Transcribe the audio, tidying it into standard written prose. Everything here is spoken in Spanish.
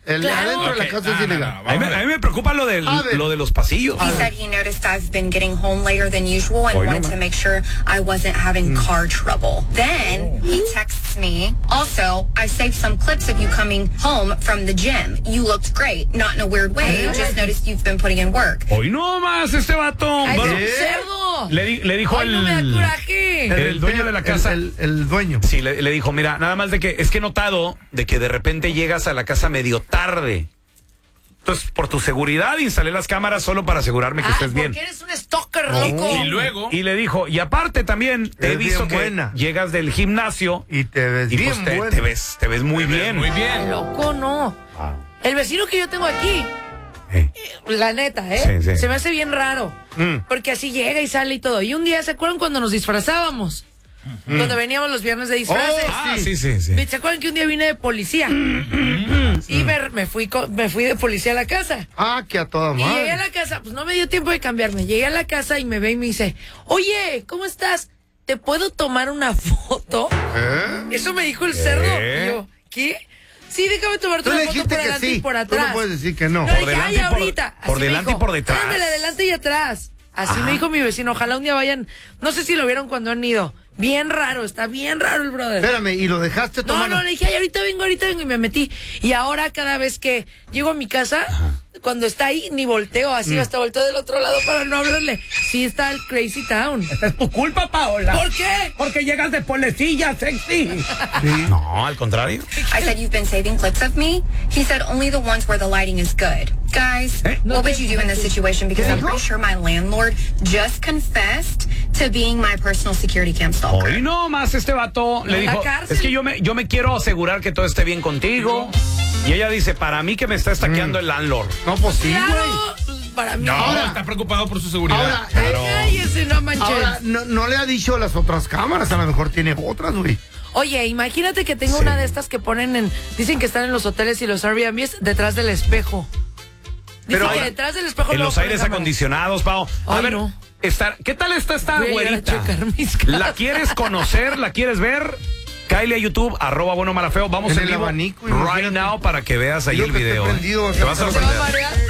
Adentro de la casa es ilegal. A mí me preocupa lo de los pasillos. He said he noticed I've been getting home later than usual and wanted to make sure I wasn't having car trouble. Then he texts me, also, I saved some clips of you coming home from the gym. You looked great, not in a weird way. Just noticed you've been putting in work. Hoy no más este vato. ¡Ay, cerdo! Le dijo ¡Ay, no me da coraje! el dueño de la casa. El dueño. Sí, le dijo, mira, nada más de que es que he notado de que de repente llegas a la casa medio tarde. Entonces, por tu seguridad, instalé las cámaras solo para asegurarme que estés bien. Porque eres un stalker, loco. Y luego. Y le dijo, y aparte también, te he visto que llegas del gimnasio. Y te ves bien pues te ves muy bien. Muy bien. Loco, no. El vecino que yo tengo aquí, la neta, Sí. se me hace bien raro. Porque así llega y sale y todo. Y un día, ¿se acuerdan cuando nos disfrazábamos? Cuando veníamos los viernes de disfraces. Sí. ¿Se acuerdan que un día vine de policía? Y me fui de policía a la casa. Que a toda Y madre. llegué a la casa, pues no me dio tiempo de cambiarme. Llegué a la casa y me ve y me dice, oye, ¿cómo estás? ¿Te puedo tomar una foto? Eso me dijo el cerdo. Y yo, ¿qué? Sí, déjame tomarte una foto por adelante y por atrás. Tú no puedes decir que no. No, dije, ahorita. por delante y por detrás. Ándale, adelante y atrás. Así me dijo mi vecino. Ojalá un día vayan. No sé si lo vieron cuando han ido. Bien raro, está bien raro el brother. Espérame, ¿y lo dejaste tomar? No, le dije, ay, ahorita vengo y me metí. Y ahora cada vez que llego a mi casa, cuando está ahí, ni volteo así, hasta volteo del otro lado para no hablarle. Sí está el Crazy Town. Esta es tu culpa, Paola. ¿Por qué? Porque llegas de polecilla, sexy. No, al contrario. I said, you've been saving clips of me? He said, only the ones where the lighting is good. Guys, what would you do in this situation? Because I'm pretty sure my landlord just confessed to being my personal security cam stalker. Hoy no más este vato le dijo, es que yo me quiero asegurar que todo esté bien contigo. Y ella dice, para mí que me está estaqueando el landlord. No, pues sí, Claro, para mí. No, está preocupado por su seguridad. Cállese, no manches. Ahora, no le ha dicho las otras cámaras, a lo mejor tiene otras, güey. Oye, imagínate que tengo una de estas que ponen dicen que están en los hoteles y los Airbnbs detrás del espejo. Dicen que detrás del espejo. En los aires acondicionados, Pao. A ver, no. ¿Qué tal está esta Voy a ir a güerita? checar mis casas. ¿La quieres conocer? ¿La quieres ver? Cáele a YouTube, @bueno malafeo. Vamos En en el vivo abanico, right now para que veas ahí el video. Te vas a sorprender.